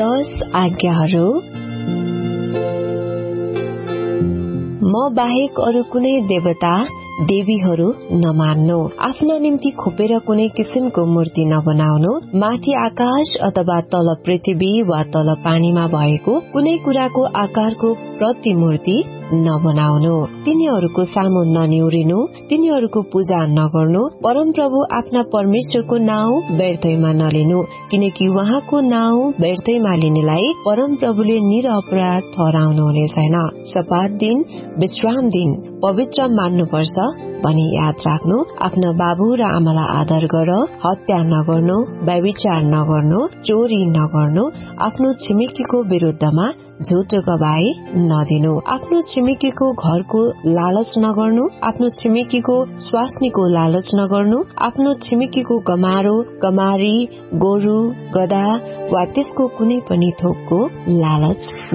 10 आज्ञाहरू। म बाहेक अरू कुनै देवता देवीहरू नमान्नु। आफ्ना निम्ति खोपेर कुनै किसिमको मूर्ति नबनाउनु। माथि आकाश अथवा तल पृथ्वी वा तल पानीमा भएको कुनै कुराको आकारको प्रतिमूर्ति नबनाउनु। तिनीहरूको सामु ननिउरिनु। तिनीहरूको पूजा नगर्नु। परमप्रभु आफ्ना परमेश्वरको नाउँ व्यर्थैमा नलिनु, किनकि उहाँको नाउँ व्यर्थैमा लिनेलाई परमप्रभुले निरपराध ठहराउनु हुने छैन। सब्बात दिन, विश्राम दिन पवित्र मान्नुपर्छ भनी याद राख्नु। आफ्ना बाबु र आमालाई आदर गर। हत्या नगर्नु, व्यभिचार नगर्नु, चोरी नगर्नु, आफ्नो छिमेकीको विरुद्धमा झुटो गवाही नदिनु, आफ्नो छिमेकीको घरको लालच नगर्नु, आफ्नो छिमेकीको स्वास्नीको लालच नगर्नु, आफ्नो छिमेकीको गमारो, गमारी, गोरु, गधा वा त्यसको कुनै पनि थोकको लालच